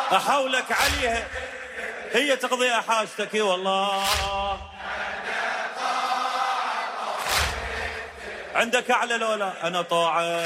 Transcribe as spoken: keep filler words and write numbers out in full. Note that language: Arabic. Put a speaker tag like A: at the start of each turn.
A: احولك عليها هي تقضي حاجتك. اي والله عندك اعلى لولا انا طاعه